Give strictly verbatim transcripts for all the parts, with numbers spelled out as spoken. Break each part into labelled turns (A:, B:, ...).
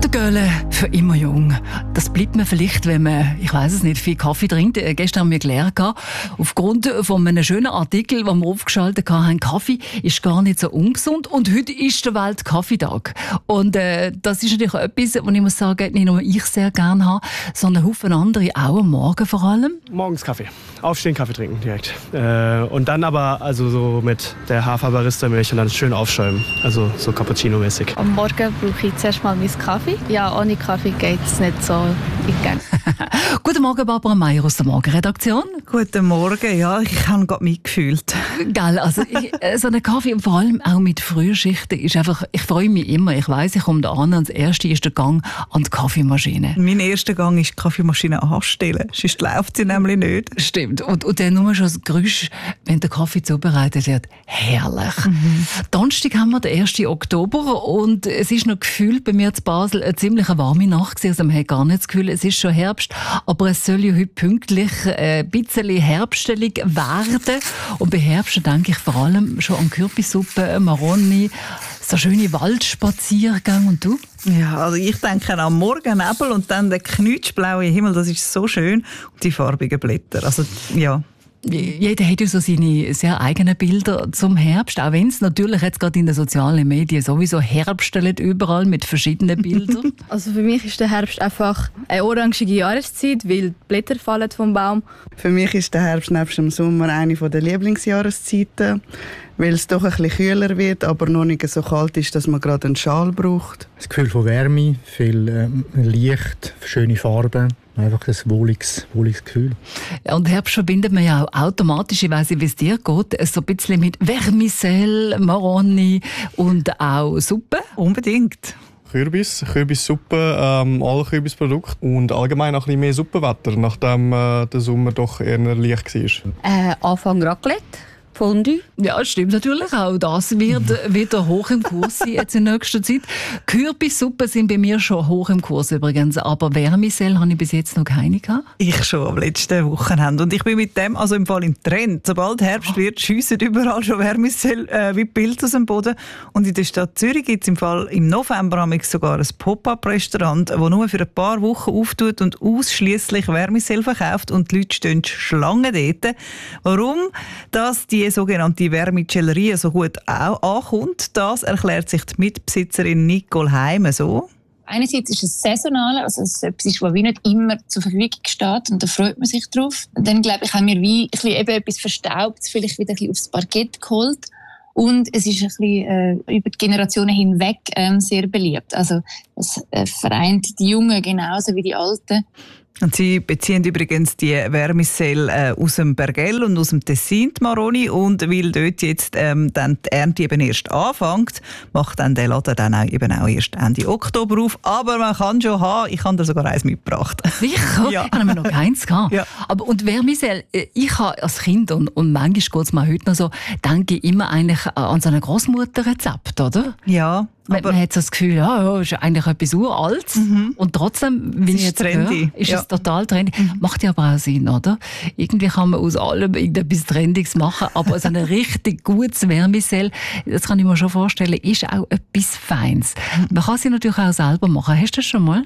A: Göhle für immer jung. Das bleibt man vielleicht, wenn man, ich weiß es nicht, viel Kaffee trinkt. Äh, gestern haben wir gelernt, aufgrund von einem schönen Artikel, den wir aufgeschaltet haben, Kaffee ist gar nicht so ungesund. Und heute ist der Weltkaffeetag. Und äh, das ist natürlich etwas, was ich muss sagen, nicht nur ich sehr gerne habe, sondern Haufen andere auch am Morgen vor allem.
B: Morgens Kaffee. Aufstehen, Kaffee trinken direkt. Äh, und dann aber also so mit der Hafer-Barista-Milch und dann schön aufschäumen. Also so Cappuccino-mäßig.
C: Am Morgen brauche ich zuerst mal meinen Kaffee. Ja, ohne Kaffee geht es nicht so in die Gänge.
A: Guten Morgen, Barbara Meier aus der Morgenredaktion.
D: Guten Morgen, ja, ich habe gerade mitgefühlt.
A: Geil, also ich, so ein Kaffee und vor allem auch mit Frühschichten ist einfach, ich freue mich immer. Ich weiss, ich komme da an und das erste ist der Gang an die Kaffeemaschine.
D: Mein erster Gang ist die Kaffeemaschine anstellen, sonst läuft sie nämlich nicht.
A: Stimmt, und, und dann nur schon das Geräusch, wenn der Kaffee zubereitet wird, herrlich. Mhm. Donnerstag haben wir den ersten Oktober und es ist noch gefühlt bei mir in Basel eine ziemlich warme Nacht gewesen. Also man hat gar nicht das Gefühl, es ist schon Herbst, aber es soll ja heute pünktlich äh, ein bisschen herbstelig werden. Und bei Herbst denke ich vor allem schon an Kürbissuppe, Maroni, so schöne Waldspaziergänge. Und du?
D: Ja, also ich denke am Morgennebel und dann der knutschblaue Himmel, das ist so schön. Und die farbigen Blätter, also ja.
A: Jeder hat ja so seine sehr eigenen Bilder zum Herbst, auch wenn es natürlich jetzt gerade in den sozialen Medien sowieso herbstelt überall mit verschiedenen Bildern.
C: Also für mich ist der Herbst einfach eine orangige Jahreszeit, weil die Blätter fallen vom Baum.
E: Für mich ist der Herbst nebst dem Sommer eine der Lieblingsjahreszeiten, weil es doch ein bisschen kühler wird, aber noch nicht so kalt ist, dass man gerade einen Schal braucht.
F: Das Gefühl von Wärme, viel ähm, Licht, schöne Farben. Einfach ein wohliges, wohliges Gefühl.
A: Ja, und Herbst verbindet man ja auch automatisch, ich weiss nicht, wie es dir geht, so ein bisschen mit Vermicelle, Maroni und auch Suppe.
D: Unbedingt.
G: Kürbis, Kürbissuppe, ähm, alle Kürbisprodukte und allgemein auch ein bisschen mehr Suppenwetter, nachdem äh, der Sommer doch eher leicht war.
H: Äh, Anfang Raclette. Fondue.
A: Ja, stimmt natürlich auch. Das wird wieder hoch im Kurs sein jetzt in nächster Zeit. Kürbissuppen sind bei mir schon hoch im Kurs übrigens, aber Vermicelle habe ich bis jetzt noch keine gehabt.
D: Ich schon am letzten Wochenende. Und ich bin mit dem also im Fall im Trend. Sobald Herbst wird, schiessen überall schon Vermicelle äh, wie Pilze aus dem Boden. Und in der Stadt Zürich gibt es im Fall im November sogar ein Pop-up-Restaurant, das nur für ein paar Wochen auftut und ausschliesslich Vermicelle verkauft. Und die Leute stehen Schlangen dort. Warum? Dass die sogenannte Vermicellerie so gut auch ankommt, das erklärt sich die Mitbesitzerin Nicole Heime so.
I: Einerseits ist es saisonal, also es ist etwas, das wie nicht immer zur Verfügung steht und da freut man sich drauf. Und dann, glaube ich, haben wir wie ein bisschen eben etwas Verstaubtes vielleicht wieder ein bisschen aufs Parkett geholt. Und es ist ein bisschen äh, über die Generationen hinweg ähm, sehr beliebt. Also es äh, vereint die Jungen genauso wie die Alten.
D: Und sie beziehen übrigens die Vermicelle äh, aus dem Bergell und aus dem Tessin, die Maroni. Und weil dort jetzt ähm, dann die Ernte eben erst anfängt, macht dann der Laden dann auch, eben auch erst Ende Oktober auf. Aber man kann schon haben, ich habe da sogar eins mitgebracht.
A: Sicher?
D: Ja.
A: Ich habe noch keins gehabt. Ja. Aber, und Vermicelle, ich habe als Kind, und, und manchmal geht es mir heute noch so, denke ich immer eigentlich an so ein Grossmutterrezept, oder?
D: Ja.
A: Man, man hat so das Gefühl, ja, ja, ist eigentlich etwas Uraltes. Mhm. Und trotzdem, wie ich jetzt
D: trendy.
A: höre, ist
D: ja.
A: es total trendy. Mhm. Macht ja aber auch Sinn, oder? Irgendwie kann man aus allem irgendetwas Trendiges machen, aber so ein richtig gutes Vermicelle, das kann ich mir schon vorstellen, ist auch etwas Feines. Man kann sie natürlich auch selber machen. Hast du das schon mal?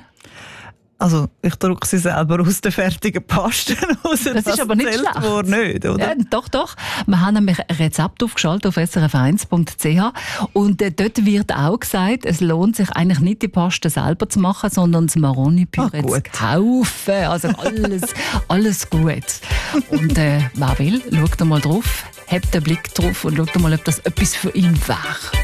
D: Also ich drucke sie selber aus der fertigen Paste raus.
A: Das, das ist aber nicht schlecht.
D: Wohl nicht, oder?
A: Ja, doch, doch. Wir haben nämlich ein Rezept aufgeschaltet auf s r f eins punkt c h und äh, dort wird auch gesagt, es lohnt sich eigentlich nicht, die Paste selber zu machen, sondern das Maroni-Püree zu kaufen. Also alles, alles gut. Und äh, wer will, schaut mal drauf, habt den Blick drauf und schaut mal, ob das etwas für ihn wäre.